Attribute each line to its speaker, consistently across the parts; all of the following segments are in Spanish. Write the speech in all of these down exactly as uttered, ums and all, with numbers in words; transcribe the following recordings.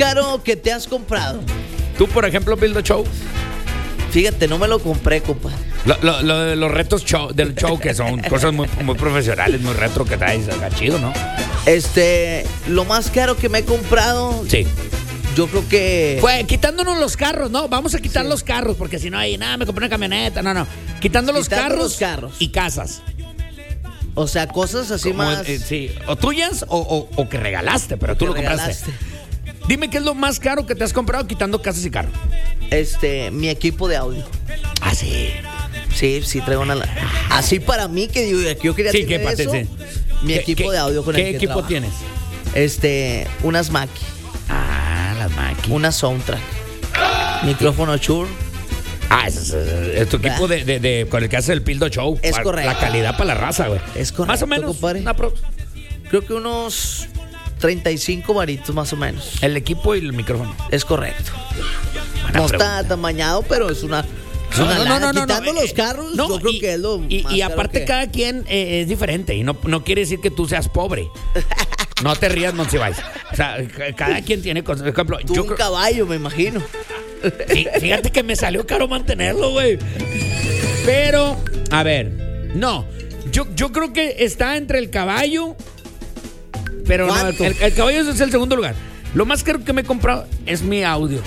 Speaker 1: caro que te has comprado?
Speaker 2: Tú, por ejemplo, Pildo Show.
Speaker 1: Fíjate, no me lo compré, compadre.
Speaker 2: Lo, lo, lo de los retos show, del show, que son cosas muy, muy profesionales, muy retro que traes, acá chido, ¿no?
Speaker 1: Este, lo más caro que me he comprado,
Speaker 2: Sí.
Speaker 1: yo creo que...
Speaker 2: Pues quitándonos los carros, ¿no? Vamos a quitar
Speaker 1: Sí.
Speaker 2: los carros, porque si no hay nada, me compré una camioneta, no, no. Quitando los
Speaker 1: Quitando
Speaker 2: carros,
Speaker 1: los carros.
Speaker 2: y casas.
Speaker 1: O sea, cosas así
Speaker 2: Como,
Speaker 1: más...
Speaker 2: eh, sí, o tuyas o, o, o que regalaste, pero tú
Speaker 1: que
Speaker 2: lo compraste.
Speaker 1: regalaste.
Speaker 2: Dime qué es lo más caro que te has comprado quitando casas y carros.
Speaker 1: Este, mi equipo de audio.
Speaker 2: Ah, sí.
Speaker 1: Sí, sí traigo una... Así para mí que yo, que yo quería
Speaker 2: Sí,
Speaker 1: tener
Speaker 2: que pate,
Speaker 1: eso,
Speaker 2: sí.
Speaker 1: mi
Speaker 2: ¿Qué-
Speaker 1: equipo
Speaker 2: qué-
Speaker 1: de audio con
Speaker 2: ¿Qué
Speaker 1: el que
Speaker 2: equipo
Speaker 1: trabajo.
Speaker 2: tienes?
Speaker 1: Este, unas Mackie,
Speaker 2: Ah, las máquinas.
Speaker 1: una Soundtrack, micrófono Shure.
Speaker 2: Ah, es, es- es tu equipo de, de, de- con el que hace el Pildo Show.
Speaker 1: Es
Speaker 2: Pa-
Speaker 1: correcto.
Speaker 2: La calidad para la raza, güey.
Speaker 1: Es correcto,
Speaker 2: Más o menos.
Speaker 1: compadre.
Speaker 2: una pro-
Speaker 1: Creo que unos treinta y cinco varitos más o menos.
Speaker 2: el equipo y el micrófono.
Speaker 1: Es correcto.
Speaker 2: Buena
Speaker 1: No
Speaker 2: pregunta.
Speaker 1: está tamañado, pero es una... Es una lana. Quitando los
Speaker 2: eh,
Speaker 1: carros,
Speaker 2: no,
Speaker 1: yo creo
Speaker 2: y,
Speaker 1: que es lo
Speaker 2: y,
Speaker 1: más
Speaker 2: y
Speaker 1: caro
Speaker 2: aparte
Speaker 1: que-
Speaker 2: cada quien eh, es diferente y no, no quiere decir que tú seas pobre. No te rías, Monsiváis. O sea, ca- cada quien tiene cosas. Por ejemplo,
Speaker 1: Tú
Speaker 2: yo
Speaker 1: un
Speaker 2: creo-
Speaker 1: caballo, me imagino.
Speaker 2: sí, fíjate que me salió caro mantenerlo, güey. Pero, a ver, no. Yo, yo creo que está entre el caballo. Pero no, el,
Speaker 1: ¿Cuánto?
Speaker 2: el- el caballo es el segundo lugar. Lo más caro que me he comprado es mi audio.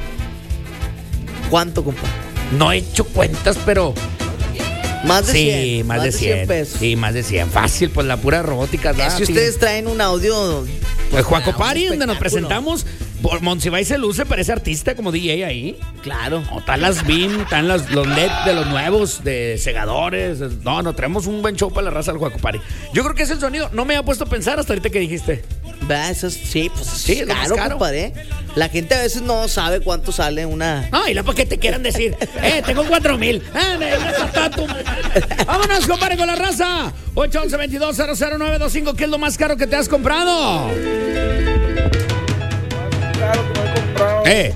Speaker 1: ¿Cuánto, compadre?
Speaker 2: No he hecho cuentas, pero
Speaker 1: Más de
Speaker 2: sí,
Speaker 1: cien.
Speaker 2: más, de cien.
Speaker 1: pesos.
Speaker 2: Sí, más de cien. Fácil, pues la pura robótica da.
Speaker 1: Es que
Speaker 2: sí.
Speaker 1: ustedes traen un audio...
Speaker 2: Pues Juaco
Speaker 1: un
Speaker 2: Party, donde nos
Speaker 1: espectáculo.
Speaker 2: presentamos. Por Monsiváis se luce, parece artista como D J ahí.
Speaker 1: Claro.
Speaker 2: O están las beam, están las, los L E D de los nuevos, de segadores. No, no, traemos un buen show para la raza del Juaco Party. Yo creo que es el sonido. No me había puesto a pensar hasta ahorita que dijiste.
Speaker 1: ¿Verdad? Eso es- sí, pues
Speaker 2: Sí,
Speaker 1: es
Speaker 2: es lo más
Speaker 1: caro,
Speaker 2: caro.
Speaker 1: compadre. La gente a veces no sabe cuánto sale una...
Speaker 2: No, y la para que te quieran decir, eh, tengo cuatro mil. Ah, me deja tu- Vámonos, compadre, con la raza. ocho once veintidós cero cero nueve dos cinco. ¿Qué es lo más caro que te has comprado?
Speaker 3: Caro que me he comprado.
Speaker 2: Eh,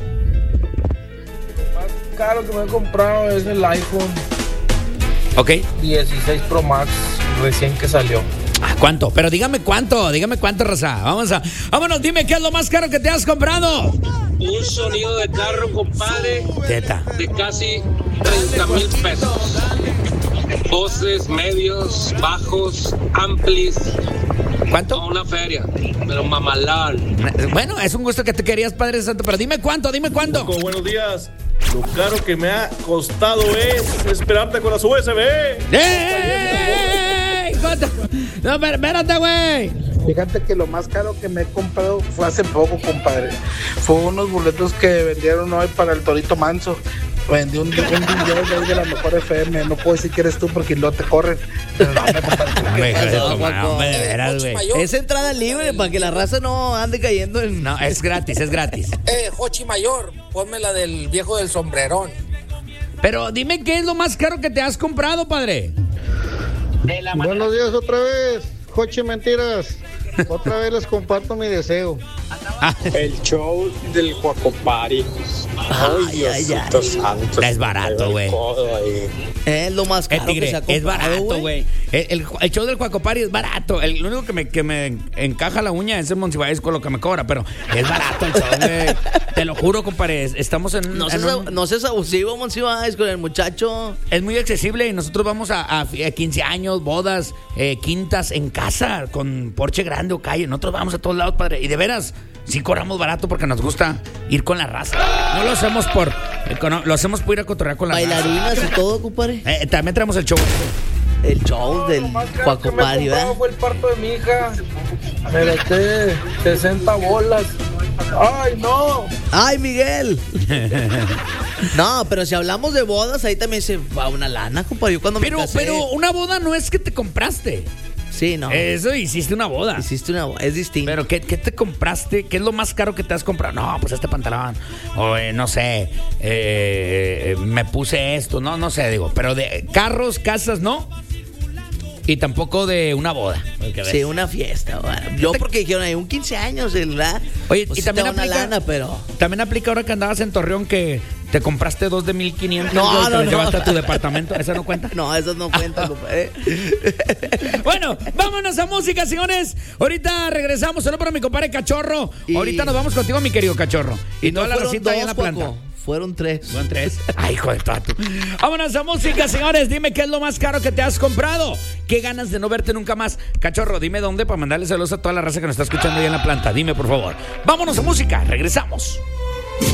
Speaker 3: Lo más caro que me he comprado es el iPhone
Speaker 2: ok.
Speaker 3: dieciséis Pro Max recién que salió.
Speaker 2: Ah, ¿cuánto? Pero dígame cuánto, dígame cuánto, raza. Vamos a, vámonos, dime qué es lo más caro que te has comprado.
Speaker 4: Un sonido de carro, compadre,
Speaker 2: Teta.
Speaker 4: de casi treinta mil pesos. Voces, medios, bajos, amplis, a
Speaker 2: ¿Cuánto?
Speaker 4: una feria, pero mamalón.
Speaker 2: Bueno, es un gusto que te querías, Padre Santo, pero dime cuánto, dime cuánto.
Speaker 5: Loco, buenos días. Lo caro que me ha costado es esperarte con las U S B.
Speaker 2: ¡Eh, eh, eh, eh! ¿Cuánto? No, pero espérate, güey.
Speaker 6: Fíjate que lo más caro que me he comprado fue hace poco, compadre. Fue unos boletos que vendieron hoy para el Torito Manso. Vendí un, un D J de la mejor F M. No puedo decir que eres tú porque no te corren. Pero no, me compadre.
Speaker 2: Hombre, hijo de
Speaker 1: pasó,
Speaker 2: tu madre,
Speaker 1: Juaco?
Speaker 2: hombre, de veras, güey.
Speaker 1: Es entrada libre para que la raza no ande cayendo en...
Speaker 2: No, es gratis, es gratis.
Speaker 7: Eh, Jochi Mayor, ponme la del viejo del sombrerón.
Speaker 2: Pero dime qué es lo más caro que te has comprado, padre.
Speaker 6: Buenos días otra vez. Jochi Mentiras. Otra vez les comparto mi deseo.
Speaker 8: El show del Juacopari.
Speaker 1: Ay, ay, ay.
Speaker 8: santo.
Speaker 2: Es barato, güey.
Speaker 1: Es lo más
Speaker 2: Eh,
Speaker 1: caro que
Speaker 2: tigre,
Speaker 1: se ha
Speaker 2: es
Speaker 1: comprado,
Speaker 2: barato, güey. El, el, el show del Juacopari es barato. El, lo único que me, que me encaja la uña es el Monsiváis con lo que me cobra, pero es barato el show, güey. Te lo juro, compadre. Estamos en.
Speaker 1: No
Speaker 2: en
Speaker 1: seas,
Speaker 2: un-
Speaker 1: no seas abusivo, Monsiváis, con el muchacho.
Speaker 2: Es muy accesible y nosotros vamos a, a, a quince años, bodas, eh, quintas en casa, con porche grande o calle. Nosotros vamos a todos lados, padre. Y de veras, sí cobramos barato porque nos gusta ir con la raza. No lo hacemos por. eh, con- Lo hacemos por ir a cotorrear con la
Speaker 1: Bailarinas y todo, compadre.
Speaker 2: raza. Eh, también traemos el show.
Speaker 1: El show del
Speaker 3: Lo más caro que me he
Speaker 1: Juacopari,
Speaker 3: comprado
Speaker 1: ¿verdad?
Speaker 3: fue el parto de mi hija. Me gasté sesenta bolas. ¡Ay, no!
Speaker 1: ¡Ay, Miguel! No, pero si hablamos de bodas, ahí también se va una lana, compadre. Yo cuando
Speaker 2: Pero,
Speaker 1: me casé...
Speaker 2: pero una boda no es que te compraste.
Speaker 1: Sí, no.
Speaker 2: Eso hiciste una boda.
Speaker 1: Hiciste una boda, es distinto.
Speaker 2: Pero ¿qué, ¿qué te compraste? ¿Qué es lo más caro que te has comprado? No, pues este pantalón. O eh, no sé, eh, me puse esto. No, no sé, digo. Pero de carros, casas, no. Y tampoco de una boda. Porque ves.
Speaker 1: Sí, una fiesta. Bueno, yo porque dijeron, hay un quince años, ¿verdad?
Speaker 2: Oye,
Speaker 1: Pues
Speaker 2: y
Speaker 1: sí
Speaker 2: también
Speaker 1: te da una
Speaker 2: aplica,
Speaker 1: lana, pero...
Speaker 2: también aplica ahora que andabas en Torreón que te compraste dos de mil quinientos
Speaker 1: No,
Speaker 2: güey, y te
Speaker 1: no,
Speaker 2: los
Speaker 1: no.
Speaker 2: llevaste a tu departamento. ¿Esa no cuenta?
Speaker 1: No, eso no cuenta, compadre.
Speaker 2: Bueno, vámonos a música, señores. Ahorita regresamos. Solo para mi compadre Cachorro.
Speaker 1: Y-
Speaker 2: Ahorita nos vamos contigo, mi querido Cachorro. Y,
Speaker 1: Y no
Speaker 2: toda la
Speaker 1: fueron
Speaker 2: racita ahí en
Speaker 1: dos,
Speaker 2: la planta.
Speaker 1: Cuaco, fueron tres.
Speaker 2: ¿Fueron tres? Ay, hijo de tato. Vámonos a música, señores. Dime qué es lo más caro que te has comprado. Qué ganas de no verte nunca más. Cachorro, dime dónde para mandarle saludos a toda la raza que nos está escuchando ahí en la planta. Dime, por favor. Vámonos a música. Regresamos.